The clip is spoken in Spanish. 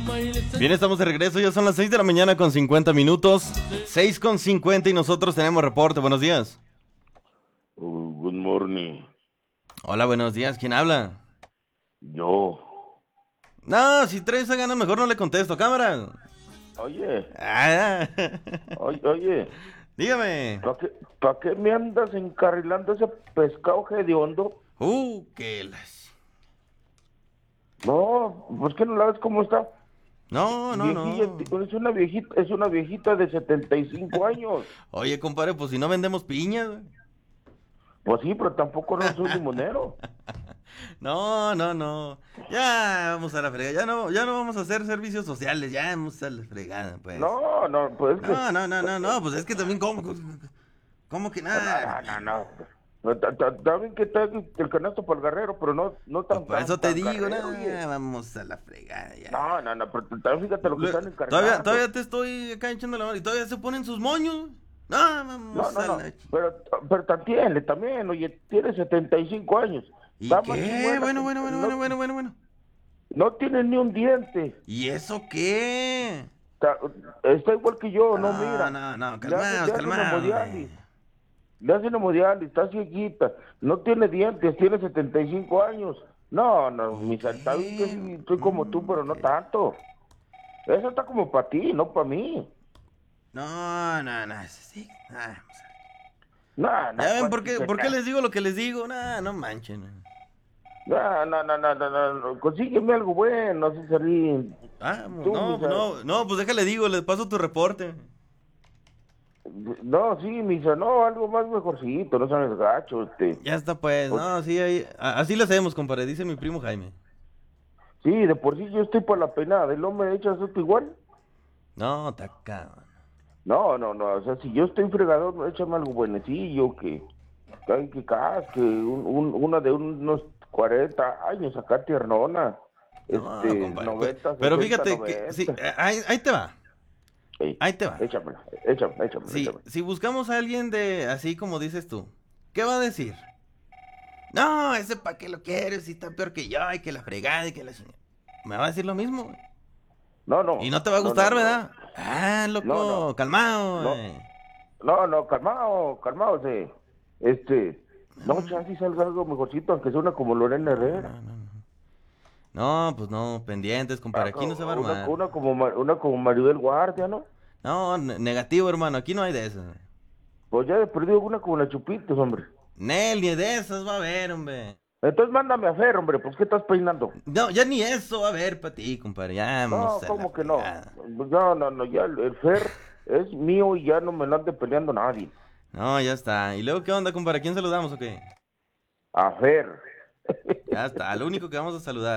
Bien, estamos de regreso, ya son las 6 de la mañana con 50 minutos, 6 con 50 y nosotros tenemos reporte. Buenos días. Good morning. Hola, buenos días, ¿quién habla? Yo. No, si traes esa gana mejor no le contesto, cámara. Oye, Ah, oye, dígame. ¿para qué me andas encarrilando ese pescado hediondo? Que las... No, pues que no la ves cómo está. No, no, Viejilla, no. es una viejita de 75 años. Oye, compadre, pues si no vendemos piñas. Pues sí, pero tampoco no soy limonero. No, no, no. Ya vamos a la fregada, ya no vamos a hacer servicios sociales, ya vamos a la fregada, pues. No, pues es que... No, no, no, no, no, pues es que también, ¿cómo que nada? No. Está bien que está el canasto para el guerrero, pero no Pues tan, por eso te tan digo, guerrero, nada, oye. vamos a la fregada, ya. No, pero también fíjate lo que están Todavía, encargando. todavía te estoy acá echando la mano y todavía se ponen sus moños. No, vamos a No, la... pero también, oye, tiene 75 años, ¿Y está más qué? chimuela Bueno, que, bueno, bueno, no, bueno, bueno, bueno, bueno. no tiene ni un diente, ¿Y eso qué? está, está igual que yo, no No, mira, no, no, le calmaos, hacen calmaos. hemodiálisis, le hacen hemodiálisis, está cieguita, no tiene dientes, tiene 75 años, no, ¿Y mi está bien que qué? sí, estoy como tú, pero no ¿Qué? tanto, eso está como para ti, no para mí, No, no, no, sí. no, ¿Ya ven pues, por qué les digo lo que les digo? No, no manchen. no, consígueme algo bueno, Cesarín. Vamos, Tú, no, pues misa. no, no, pues déjale digo, le paso tu reporte. No, sí, misa, no, algo más mejorcito, no sabes gacho, Ya está pues, Pues, no, sí, ahí, así le hacemos, compadre, dice mi primo Jaime. sí, de por sí yo estoy por la peinada, ¿el hombre echas esto igual? No, está cabrón. No, o sea, si yo estoy fregador, no, échame algo buenecillo, una de unos 40 años acá tiernona, No, compadre, 90, pero 60, fíjate que, sí, 90. ahí te va, Ey, ahí te va. échamela, échamela. Si buscamos a alguien de, así como dices tú, ¿qué va a decir? No, ese pa' qué lo quieres, si está peor que yo, y que la fregada, y que la chingada. Me va a decir lo mismo, güey. No, Y no te va a gustar, ¿verdad? Ah, no, loco, no, calmado, no, güey. calmado, no, chance salga algo mejorcito, aunque suena como Lorena No, Herrera. no, no, no. No, pues no, pendientes, compadre, aquí no se va a armar. Una como Maribel Guardia, ¿no? No, negativo, hermano, aquí no hay de esas. Pues ya he perdido una como la Chupitos, hombre. Nel, ni de esas va a haber, hombre. Entonces mándame a Fer, hombre, pues ¿qué estás peinando? No, ya ni eso va a haber para ti, compadre, ya vamos No, a la ¿cómo que no? fregada. No, ya el Fer es mío y ya no me lo ande peleando nadie. No, ya está. ¿Y luego qué onda, compadre? ¿A quién saludamos o qué? A Fer. Ya está, lo único que vamos a saludar.